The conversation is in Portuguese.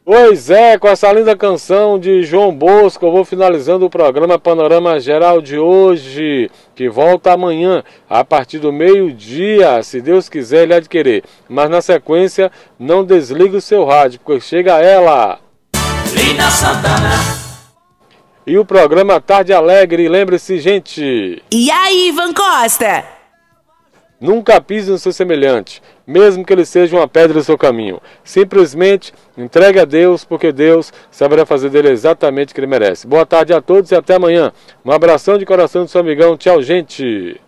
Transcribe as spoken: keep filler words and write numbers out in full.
Pois é, com essa linda canção de João Bosco, eu vou finalizando o programa Panorama Geral de hoje, que volta amanhã, a partir do meio-dia, se Deus quiser ele há de querer. Mas na sequência, não desligue o seu rádio, porque chega ela. Lina Santana. E o programa Tarde Alegre, lembre-se, gente. E aí, Ivan Costa? Nunca pise no seu semelhante, mesmo que ele seja uma pedra no seu caminho. Simplesmente entregue a Deus, porque Deus saberá fazer dele exatamente o que ele merece. Boa tarde a todos e até amanhã. Um abração de coração do seu amigão. Tchau, gente.